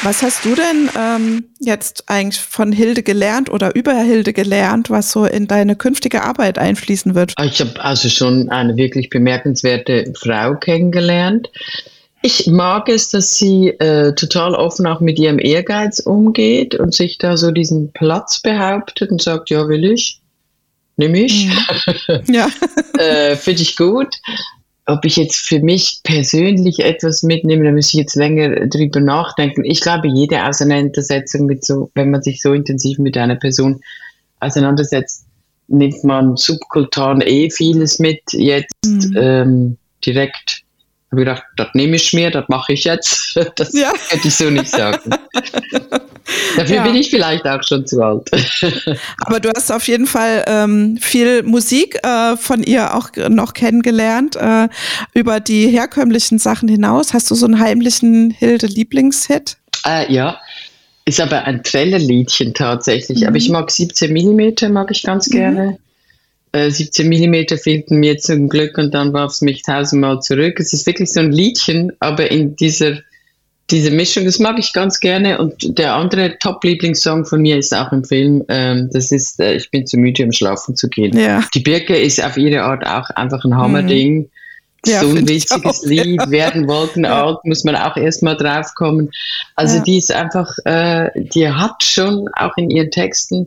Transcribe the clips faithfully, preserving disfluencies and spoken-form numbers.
Was hast du denn ähm, jetzt eigentlich von Hilde gelernt oder über Hilde gelernt, was so in deine künftige Arbeit einfließen wird? Ich habe also schon eine wirklich bemerkenswerte Frau kennengelernt. Ich mag es, dass sie äh, total offen auch mit ihrem Ehrgeiz umgeht und sich da so diesen Platz behauptet und sagt, ja, will ich, nimm ich. Mhm. Ja. äh, Finde ich gut. Ob ich jetzt für mich persönlich etwas mitnehme, da muss ich jetzt länger drüber nachdenken. Ich glaube, jede Auseinandersetzung mit so, wenn man sich so intensiv mit einer Person auseinandersetzt, nimmt man subkultan eh vieles mit. Jetzt mhm. ähm, direkt habe ich gedacht, das nehme ich mir, das mache ich jetzt. Das ja. Hätte ich so nicht sagen. Dafür ja. bin ich vielleicht auch schon zu alt. Aber du hast auf jeden Fall ähm, viel Musik äh, von ihr auch noch kennengelernt, äh, über die herkömmlichen Sachen hinaus. Hast du so einen heimlichen Hilde-Lieblingshit? Äh, ja, ist aber ein Trailerliedchen tatsächlich. Mhm. Aber ich mag siebzehn Millimeter, mag ich ganz gerne. Mhm. Äh, siebzehn Millimeter fehlten mir zum Glück und dann warf es mich tausendmal zurück. Es ist wirklich so ein Liedchen, aber in dieser Diese Mischung, das mag ich ganz gerne. Und der andere Top-Lieblingssong von mir ist auch im Film, ähm, das ist äh, Ich bin zu müde, um schlafen zu gehen. Ja. Die Birke ist auf ihre Art auch einfach ein Hammerding. Mhm. Ja, so ein witziges auch, Lied, ja. Werden Wolken ja. alt, muss man auch erstmal draufkommen. Also ja. die ist einfach, äh, die hat schon auch in ihren Texten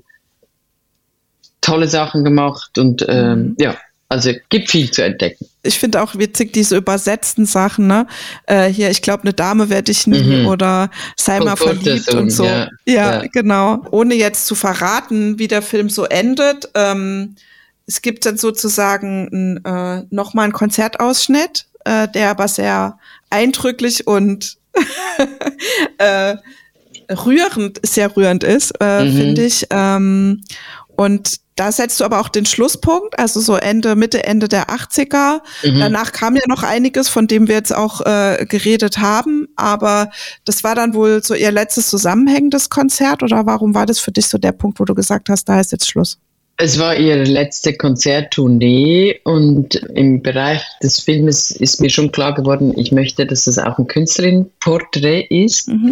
tolle Sachen gemacht und ähm, mhm. ja. Also gibt viel zu entdecken. Ich finde auch witzig diese übersetzten Sachen, ne? Äh, hier, ich glaube, eine Dame werde ich nie mhm. oder sei mal verliebt und so. Ja, ja, ja, genau. Ohne jetzt zu verraten, wie der Film so endet. Ähm, es gibt dann sozusagen äh, nochmal einen Konzertausschnitt, äh, der aber sehr eindrücklich und äh, rührend, sehr rührend ist, äh, mhm. finde ich. Ähm, und da setzt du aber auch den Schlusspunkt, also so Ende, Mitte, Ende der achtziger. Mhm. Danach kam ja noch einiges, von dem wir jetzt auch äh, geredet haben, aber das war dann wohl so ihr letztes zusammenhängendes Konzert, oder warum war das für dich so der Punkt, wo du gesagt hast, da ist jetzt Schluss? Es war ihre letzte Konzerttournee und im Bereich des Filmes ist mir schon klar geworden, ich möchte, dass es auch ein Künstlerinnenporträt ist. Mhm.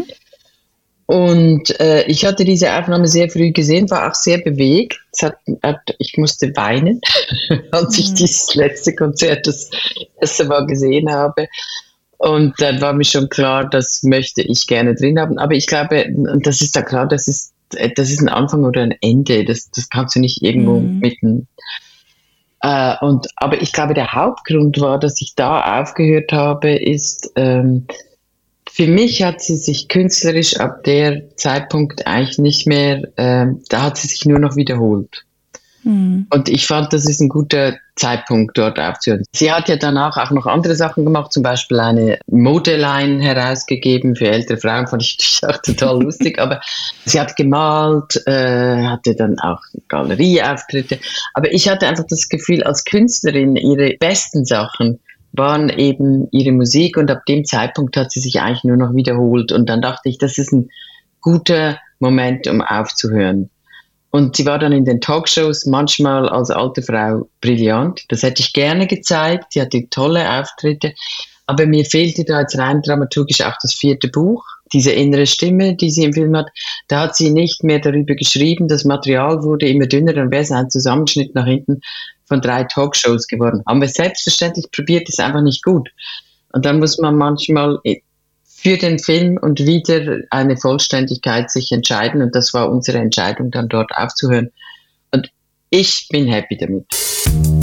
Und äh, ich hatte diese Aufnahme sehr früh gesehen, war auch sehr bewegt. Es hat, hat, ich musste weinen, als ich dieses letzte Konzert das erste Mal gesehen habe. Und dann war mir schon klar, das möchte ich gerne drin haben. Aber ich glaube, und das ist da klar, das ist, das ist ein Anfang oder ein Ende. Das, das kannst du nicht irgendwo mhm. mitten. Äh, und, aber ich glaube, der Hauptgrund war, dass ich da aufgehört habe, ist, ähm, für mich hat sie sich künstlerisch ab der Zeitpunkt eigentlich nicht mehr, äh, da hat sie sich nur noch wiederholt. Mhm. Und ich fand, das ist ein guter Zeitpunkt, dort aufzuhören. Sie hat ja danach auch noch andere Sachen gemacht, zum Beispiel eine Modeline herausgegeben für ältere Frauen, fand ich natürlich auch total lustig, aber sie hat gemalt, äh, hatte dann auch Galerieauftritte, aber ich hatte einfach das Gefühl, als Künstlerin, ihre besten Sachen waren eben ihre Musik und ab dem Zeitpunkt hat sie sich eigentlich nur noch wiederholt und dann dachte ich, das ist ein guter Moment, um aufzuhören. Und sie war dann in den Talkshows manchmal als alte Frau brillant. Das hätte ich gerne gezeigt. Sie hatte tolle Auftritte. Aber mir fehlte da jetzt rein dramaturgisch auch das vierte Buch. Diese innere Stimme, die sie im Film hat, da hat sie nicht mehr darüber geschrieben. Das Material wurde immer dünner. Dann wäre es ein Zusammenschnitt nach hinten von drei Talkshows geworden. Haben wir selbstverständlich probiert, ist einfach nicht gut. Und dann muss man manchmal für den Film und wieder eine Vollständigkeit sich entscheiden. Und das war unsere Entscheidung, dann dort aufzuhören. Und ich bin happy damit.